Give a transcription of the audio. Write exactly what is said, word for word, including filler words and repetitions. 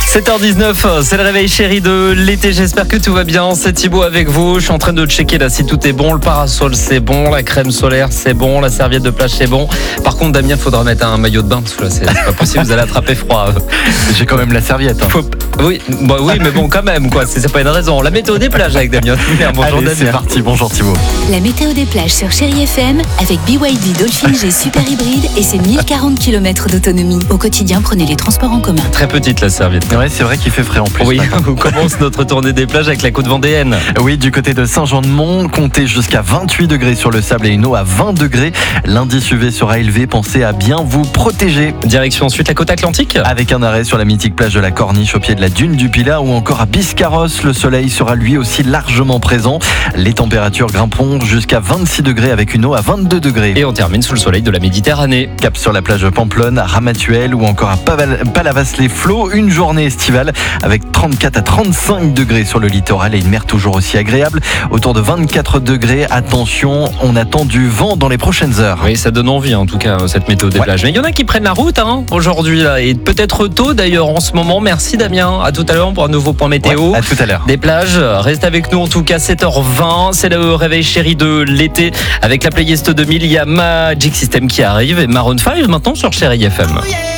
sept heures dix-neuf, c'est le réveil chéri de l'été, j'espère que tout va bien, c'est Thibaut avec vous, je suis en train de checker là si tout est bon, le parasol c'est bon, la crème solaire c'est bon, la serviette de plage c'est bon. Par contre Damien, faudra mettre un maillot de bain parce que là c'est pas possible, vous allez attraper froid. J'ai quand même la serviette. Hein. Faut... Oui, bah oui, mais bon quand même quoi, c'est, c'est pas une raison. La météo des plages avec Damien. Bonjour Allez, Damien. C'est parti, bonjour Thibaut. La météo des plages sur Chéri F M avec B Y D Dolphin G Super Hybride et ses mille quarante kilomètres d'autonomie. Au quotidien, prenez les transports en commun. Très petite la serviette. Ouais, c'est vrai qu'il fait frais en plus. Oui, on commence notre tournée des plages avec la côte vendéenne. Oui, du côté de Saint-Jean-de-Mont, comptez jusqu'à vingt-huit degrés sur le sable et une eau à vingt degrés. L'indice U V sera élevé, pensez à bien vous protéger. Direction ensuite la côte atlantique. Avec un arrêt sur la mythique plage de la Corniche au pied de la dune du Pilat ou encore à Biscarrosse, le soleil sera lui aussi largement présent. Les températures grimperont jusqu'à vingt-six degrés avec une eau à vingt-deux degrés. Et on termine sous le soleil de la Méditerranée. Cap sur la plage de Pamplonne, à Ramatuelle ou encore à Paval- Palavas-les-Flots, une journée estivale avec trente-quatre à trente-cinq degrés sur le littoral et une mer toujours aussi agréable. Autour de vingt-quatre degrés, attention, on attend du vent dans les prochaines heures. Oui, ça donne envie en tout cas cette météo des Ouais. plages. Mais il y en a qui prennent la route hein, aujourd'hui là, et peut-être tôt d'ailleurs en ce moment. Merci Damien, à tout à l'heure pour un nouveau point météo. Ouais, à tout à l'heure. Des plages, reste avec nous en tout cas, sept heures vingt, c'est le réveil chéri de l'été avec la playlist deux mille, il y a Magic System qui arrive et Maroon cinq maintenant sur Chéri F M.